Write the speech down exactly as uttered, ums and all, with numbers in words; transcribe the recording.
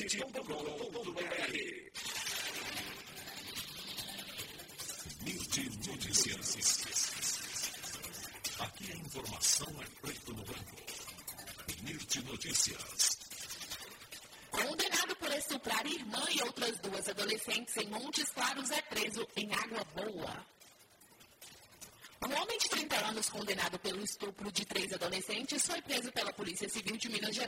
ponto com ponto br. Mirti Notícias. Aqui a informação é preto no branco. Mirti Notícias. Condenado por estuprar irmã e outras duas adolescentes em Montes Claros é preso em Água Boa. Um homem de trinta anos condenado pelo estupro de três adolescentes foi preso pela Polícia Civil de Minas Gerais.